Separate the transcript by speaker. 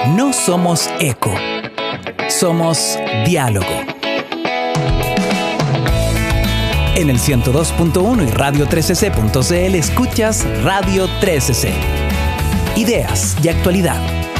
Speaker 1: No somos eco, somos diálogo. En el 102.1 y radio13c.cl escuchas Radio 13C. Ideas y actualidad